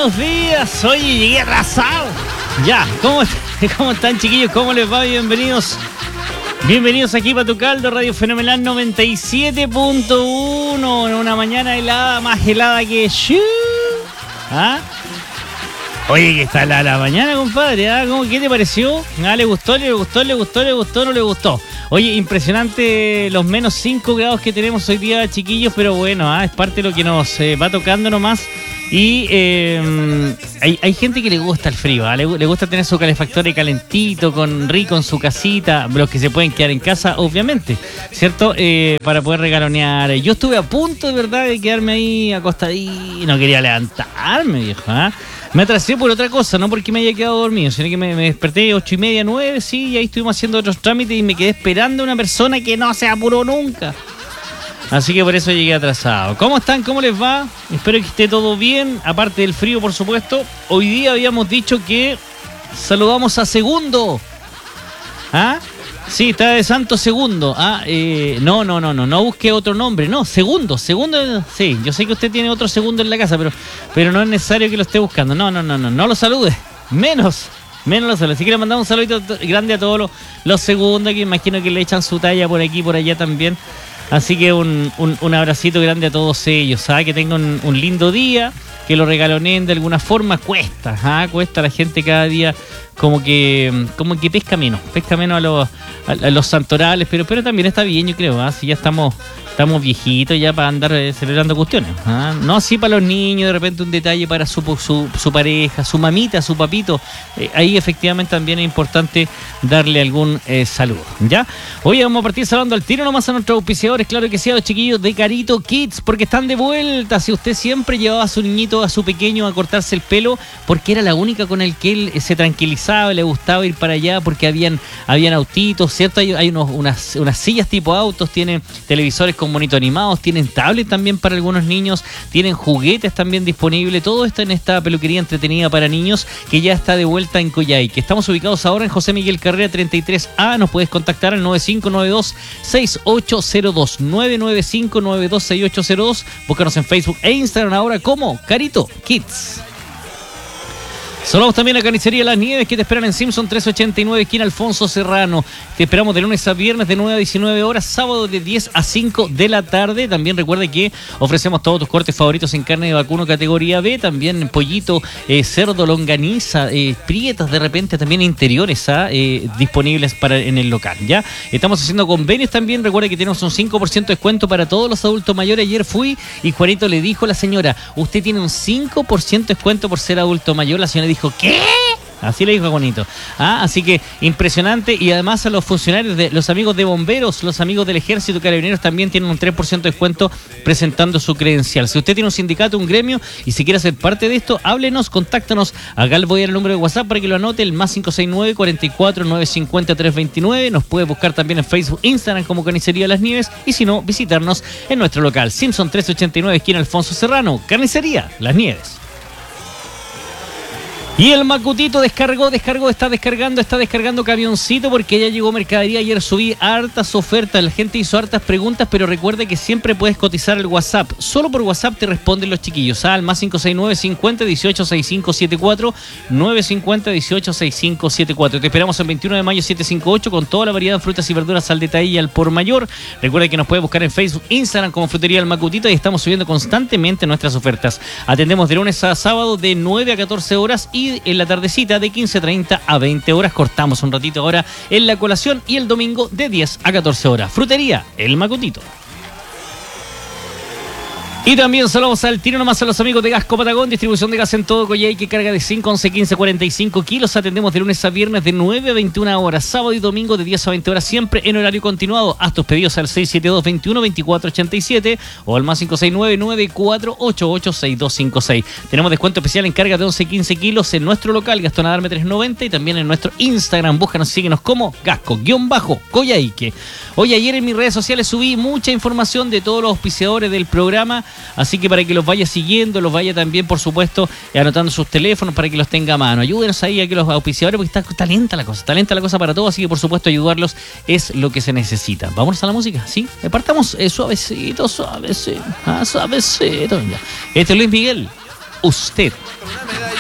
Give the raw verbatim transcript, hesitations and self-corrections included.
buenos días. Oye, llegué atrasado. Ya, ¿cómo, cómo están, chiquillos? ¿Cómo les va? Bienvenidos. Bienvenidos aquí para tu caldo, Radio Fenomenal noventa y siete punto uno. En una mañana helada, más helada que... ¿Ah? Oye, que está la, la mañana, compadre. ¿Ah? ¿Cómo, ¿Qué te pareció? ¿Ah, ¿Le gustó, le gustó, le gustó, le gustó, no le gustó? Oye, impresionante los menos cinco grados que tenemos hoy día, chiquillos, pero bueno, ¿ah? Es parte de lo que nos eh, va tocando nomás. Y eh, hay, hay gente que le gusta el frío, ¿ah? le, le gusta tener su calefactor calentito, con rico en su casita, los que se pueden quedar en casa, obviamente, ¿cierto? Eh, para poder regalonear. Yo estuve a punto, de verdad, de quedarme ahí acostadito, no quería levantarme, viejo, ¿ah? Me atrasé por otra cosa, no porque me haya quedado dormido, sino que me, me desperté ocho y media, nueve, sí, y ahí estuvimos haciendo otros trámites y me quedé esperando a una persona que no se apuró nunca. Así que por eso llegué atrasado. ¿Cómo están? ¿Cómo les va? Espero que esté todo bien, aparte del frío, por supuesto. Hoy día habíamos dicho que saludamos a Segundo. ¿Ah? Sí, está de Santo Segundo. Ah, eh, no, no, no, no, no busque otro nombre. No, Segundo, Segundo. Sí, yo sé que usted tiene otro Segundo en la casa, pero, pero no es necesario que lo esté buscando. No, no, no, no, no lo salude. Menos, menos lo salude. Así que le mandamos un saludito grande a todos los, los Segundos, que imagino que le echan su talla por aquí y por allá también. Así que un, un, un abracito grande a todos ellos, ¿sabes? Que tengan un, un lindo día, que lo regaloneen de alguna forma. Cuesta, ¿ah? Cuesta a la gente cada día como que como que pesca menos, pesca menos a los, a, a los santorales, pero, pero también está bien, yo creo, ¿ah? Si ya estamos... Estamos viejitos ya para andar eh, celebrando cuestiones, ¿ah? No así para los niños, de repente un detalle para su, su, su pareja, su mamita, su papito. Eh, ahí efectivamente también es importante darle algún eh, saludo, ¿ya? Hoy vamos a partir saludando al tiro nomás a nuestros auspiciadores, claro que sí, a los chiquillos de Carito Kids, porque están de vuelta. Si usted siempre llevaba a su niñito, a su pequeño a cortarse el pelo, porque era la única con el que él se tranquilizaba, le gustaba ir para allá, porque habían, habían autitos, ¿cierto? Hay, hay unos, unas, unas sillas tipo autos, tienen televisores con monitos animados, tienen tablet también para algunos niños, tienen juguetes también disponibles, todo esto en esta peluquería entretenida para niños que ya está de vuelta en Coyhaique. Estamos ubicados ahora en José Miguel Carrera treinta y tres A, nos puedes contactar al nueve cinco nueve dos seis ocho cero dos, nueve nueve cinco nueve dos seis ocho cero dos, búscanos en Facebook e Instagram ahora como Carito Kids. Saludamos también a Carnicería Las Nieves, que te esperan en Simpson trescientos ochenta y nueve, esquina Alfonso Serrano. Te esperamos de lunes a viernes de nueve a diecinueve horas, sábado de diez a cinco de la tarde. También recuerde que ofrecemos todos tus cortes favoritos en carne de vacuno categoría B, también pollito, eh, cerdo, longaniza, eh, prietas de repente, también interiores ¿ah? eh, disponibles para en el local, ¿ya? Estamos haciendo convenios también. Recuerde que tenemos un cinco por ciento de descuento para todos los adultos mayores. Ayer fui y Juanito le dijo a la señora, usted tiene un cinco por ciento de descuento por ser adulto mayor. La señora dijo, ¿qué? Así le dijo a Juanito. Ah, así que impresionante. Y además a los funcionarios, de los amigos de bomberos, los amigos del ejército, carabineros también tienen un tres por ciento de descuento presentando su credencial. Si usted tiene un sindicato, un gremio y si quiere ser parte de esto, háblenos, contáctanos. Acá le voy a dar el número de WhatsApp para que lo anote, el más cinco seis nueve, cuarenta y cuatro, novecientos cincuenta, trescientos veintinueve. Nos puede buscar también en Facebook, Instagram como Carnicería Las Nieves, y si no, visitarnos en nuestro local Simpson trescientos ochenta y nueve, esquina Alfonso Serrano. Carnicería Las Nieves. Y el Macutito descargó, descargó, está descargando, está descargando camioncito porque ya llegó mercadería. Ayer subí hartas ofertas, la gente hizo hartas preguntas, pero recuerde que siempre puedes cotizar el WhatsApp. Solo por WhatsApp te responden los chiquillos. ¿Ah? Al más cinco seis nueve, cincuenta, dieciocho, sesenta y cinco setenta y cuatro, nueve cincuenta, dieciocho, sesenta y cinco setenta y cuatro. Te esperamos el veintiuno de mayo setecientos cincuenta y ocho con toda la variedad de frutas y verduras al detalle y al por mayor. Recuerde que nos puede buscar en Facebook, Instagram como Frutería El Macutito y estamos subiendo constantemente nuestras ofertas. Atendemos de lunes a sábado de nueve a catorce horas y en la tardecita de quince treinta a veinte horas. Cortamos un ratito ahora en la colación y el domingo de diez a catorce horas. Frutería El Macutito. Y también saludamos al tiro nomás a los amigos de Gasco Patagón, distribución de gas en todo Coyhaique, carga de cinco, once, quince, cuarenta y cinco kilos. Atendemos de lunes a viernes de nueve a veintiuna horas, sábado y domingo de diez a veinte horas, siempre en horario continuado. Haz tus pedidos al seis siete dos, veintiuno, veinticuatro ochenta y siete o al más cinco seis nueve, nueve cuatro ocho ocho, seis dos cinco seis. Tenemos descuento especial en carga de once, quince kilos en nuestro local Gastón Adarme trescientos noventa y también en nuestro Instagram. Búscanos y síguenos como Gasco-Coyhaique. Hoy ayer en mis redes sociales subí mucha información de todos los auspiciadores del programa, así que para que los vaya siguiendo, los vaya también, por supuesto, anotando sus teléfonos para que los tenga a mano. Ayúdenos ahí a que los auspiciadores, porque está, está lenta la cosa, está lenta la cosa para todos, así que por supuesto ayudarlos es lo que se necesita. Vámonos a la música, ¿sí? Partamos eh, suavecito, suavecito, ah, suavecito. Este es Luis Miguel, Usted.